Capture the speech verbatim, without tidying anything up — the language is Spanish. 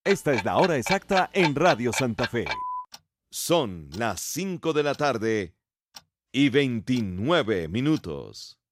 Esta es la hora exacta en Radio Santa Fe. Son las cinco de la tarde y veintinueve minutos.